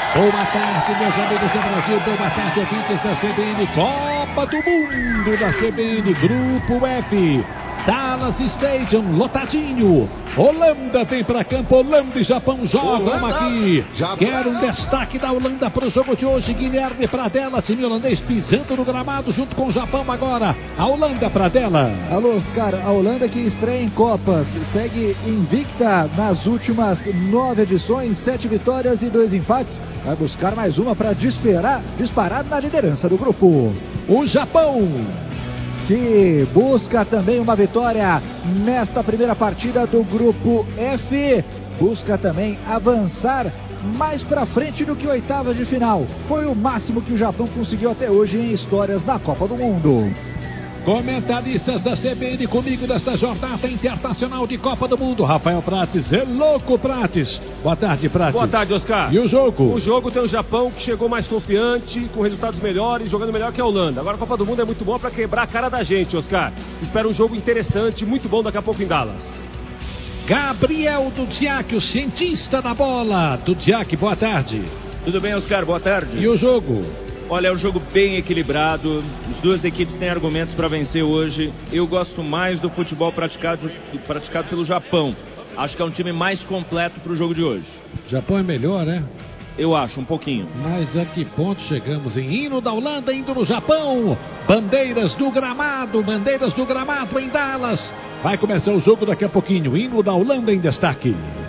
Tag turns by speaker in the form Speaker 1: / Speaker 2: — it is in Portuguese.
Speaker 1: Boa tarde, meus amigos do Brasil. Boa tarde, ouvintes da CBN. Copa do Mundo da CBN, Grupo F. Dallas Stadium, lotadinho. Holanda vem para campo, Holanda e Japão jogam aqui. Quero um destaque da Holanda para o jogo de hoje. Guilherme Pradella, time holandês pisando no gramado junto com o Japão agora. A Holanda, Pradella.
Speaker 2: Alô, Oscar, a Holanda que estreia em Copas, segue invicta nas últimas 9 edições, 7 vitórias e 2 empates. Vai buscar mais uma para disparar na liderança do grupo.
Speaker 1: O Japão,
Speaker 2: que busca também uma vitória nesta primeira partida do Grupo F, busca também avançar mais para frente do que oitavas de final. Foi o máximo que o Japão conseguiu até hoje em histórias da Copa do Mundo.
Speaker 1: Comentaristas da CBN comigo nesta jornada internacional de Copa do Mundo. Rafael Prates, é louco Prates. Boa tarde, Prates.
Speaker 3: Boa tarde, Oscar.
Speaker 1: E o jogo?
Speaker 3: O jogo tem o Japão que chegou mais confiante, com resultados melhores, jogando melhor que a Holanda. Agora a Copa do Mundo é muito boa para quebrar a cara da gente, Oscar. Espero um jogo interessante, muito bom daqui a pouco em Dallas.
Speaker 1: Gabriel Dudziak, o cientista da bola. Dudziak, boa tarde.
Speaker 4: Tudo bem, Oscar? Boa tarde.
Speaker 1: E o jogo?
Speaker 4: Olha, é um jogo bem equilibrado, as duas equipes têm argumentos para vencer hoje. Eu gosto mais do futebol praticado pelo Japão. Acho que é um time mais completo para o jogo de hoje.
Speaker 1: O Japão é melhor, né?
Speaker 4: Eu acho, um pouquinho.
Speaker 1: Mas a que ponto chegamos em hino da Holanda, indo no Japão? Bandeiras do gramado em Dallas. Vai começar o jogo daqui a pouquinho, hino da Holanda em destaque.